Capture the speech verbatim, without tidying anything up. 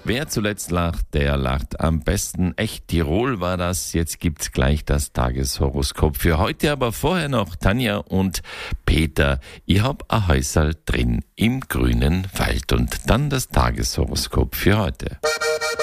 Wer zuletzt lacht, der lacht am besten. Echt Tirol war das. Jetzt gibt's gleich das Tageshoroskop für heute, aber vorher noch Tanja und Peter. Ich hab ein Häuserl drin im grünen Wald und dann das Tageshoroskop für heute.